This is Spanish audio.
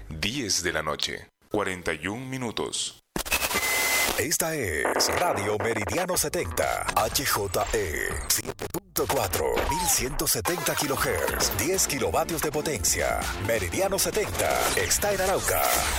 10 de la noche, 41 minutos. Esta es Radio Meridiano 70, HJE 7.4, 1170 kHz, 10 kilovatios de potencia. Meridiano 70 está en Arauca.